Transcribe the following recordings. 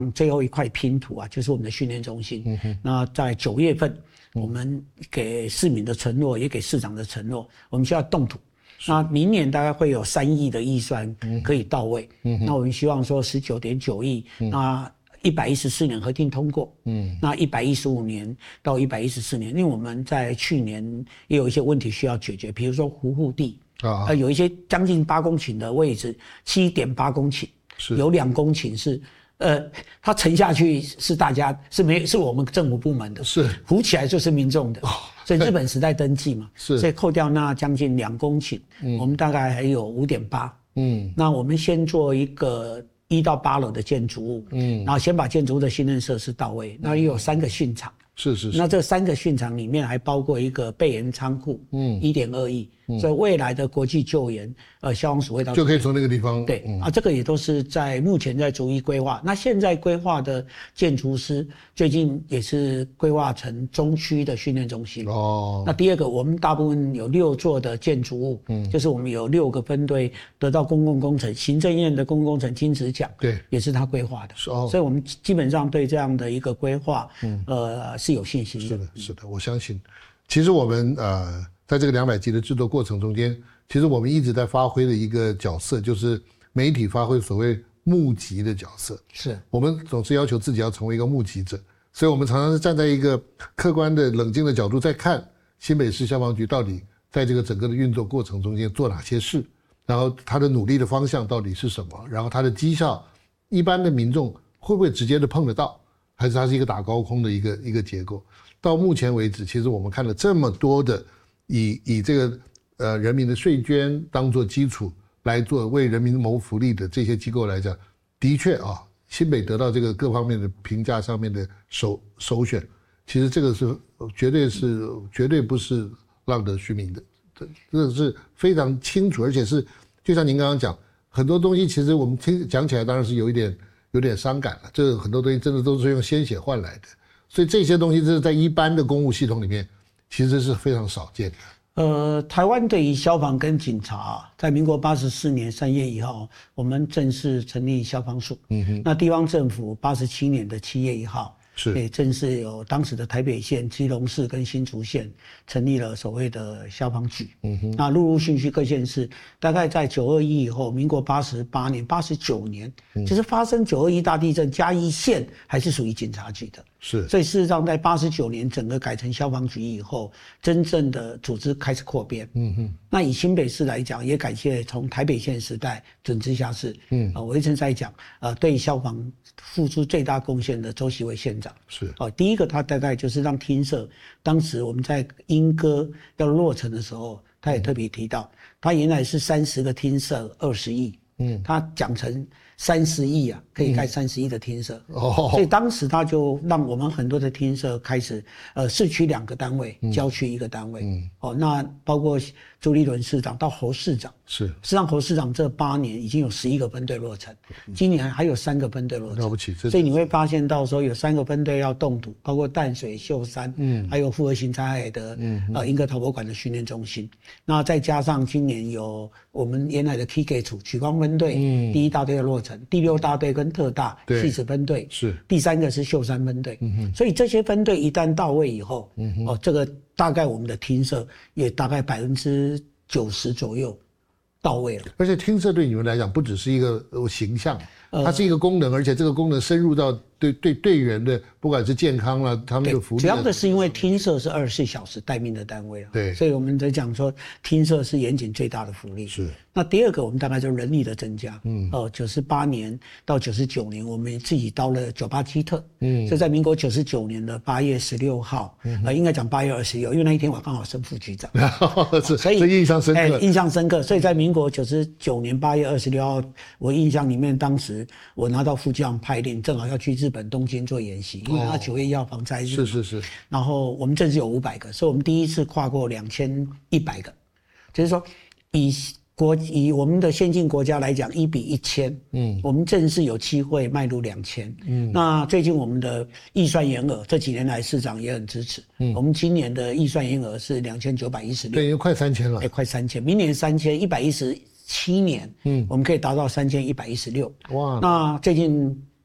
最后一块拼图啊，就是我们的训练中心。那在9月份，我们给市民的承诺，也给市长的承诺，我们需要动土。那明年大概会有3亿的预算可以到位。那我们希望说19.9亿，那114年核定通过。那115年到114年，因为我们在去年也有一些问题需要解决，比如说湖户地有一些将近8公顷的位置，7.8公顷，有2公顷是。它沉下去是大家是我们政府部门的，浮起来就是民众的，所以日本时代登记嘛，所以扣掉那将近2公顷，我们大概还有5.8，那我们先做一个1到8楼的建筑物，然后先把建筑物的训练设施到位，那也有3个训场，那这3个训场里面还包括一个备援仓库，1.2亿，所以未来的国际救援，消防署会到就可以从那个地方。 对，这个也都是目前在逐一规划。那现在规划的建筑师最近也是规划成中区的训练中心。那第二个，我们大部分有6座的建筑物，就是我们有6个分队得到公共工程行政院的公共工程金质奖，对，也是他规划的。所以我们基本上对这样的一个规划，是有信心的。 是的，我相信。其实我们在这个200集的制作过程中间，其实我们一直在发挥的一个角色，就是媒体发挥所谓目击的角色。我们总是要求自己要成为一个目击者，所以我们常常是站在一个客观的、冷静的角度在看新北市消防局到底在这个整个的运作过程中间做哪些事，然后他的努力的方向到底是什么，然后他的绩效，一般的民众会不会直接的碰得到，还是它是一个打高空的一个结构。到目前为止，其实我们看了这么多的以这个人民的税捐当做基础来做为人民谋福利的这些机构来讲，的确新北得到这个各方面的评价上面的首选，其实这个是绝对不是浪得虚名的，这个是非常清楚，而且是就像您刚刚讲，很多东西其实我们讲起来当然是有点伤感了，这很多东西真的都是用鲜血换来的。所以这些东西是在一般的公务系统里面其实是非常少见的。 台湾对于消防跟警察，在民国84年3月1号，我们正式成立消防署。那地方政府87年的7月1号，也正式有当时的台北县、基隆市跟新竹县成立了所谓的消防局。那陆陆续续各县市，大概在921以后，民国88年、89年，就是发生921大地震，嘉义县还是属于警察局的。所以事实上在89年整个改成消防局以后，真正的组织开始扩编。那以新北市来讲，也感谢从台北县时代准直辖市，我一直在讲，对消防付出最大贡献的周锡伟县长。第一个他大概就是让厅舍，当时我们在莺歌要落成的时候，他也特别提到，他原来是30个厅舍20亿，他讲成30亿啊，可以盖30亿的厅舍。所以当时他就让我们很多的厅舍开始，市区2个单位，郊区1个单位。那包括朱立伦市长到侯市长，实际上侯市长这8年已经有11个分队落成，今年还有3个分队落成，了不起。所以你会发现到说有3个分队要动土，包括淡水、秀山，还有复合型灾害的莺歌陶博馆的训练中心。那再加上今年有我们原来的 KK 处曲光分队，第1大队的落成，第6大队跟特大戏子分队，第3个是秀山分队。所以这些分队一旦到位以后，这个大概我们的厅舍也大概90%左右到位了。 而且厅舍对你们来讲不只是一个形象，它是一个功能，而且这个功能深入到队员的不管是健康啦，他们的福利。主要的是因为厅舍是24小时待命的单位所以我们在讲说厅舍是严谨最大的福利。那第二个，我们大概就是人力的增加。98年到99年，我们自己到了98基特。所以在民国99年的8月16号，应该讲8月26，因为那一天我刚好升副局长， 所以印象深刻。 印象深刻。所以在民国99年8月26号，我印象里面，当时我拿到副局长派令，正好要去日本东京做演习，因为他9月1号防灾日。然后我们这次有500个，所以我们第一次跨过2100个，就是说以我们的先进国家来讲，1比1000，我们正式有机会迈入2000。那最近我们的预算员额，这几年来市长也很支持。我们今年的预算员额是2916， 对，快3000了， 快3000，明年3117年，我们可以达到3116。哇！那最近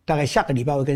大概下个礼拜会跟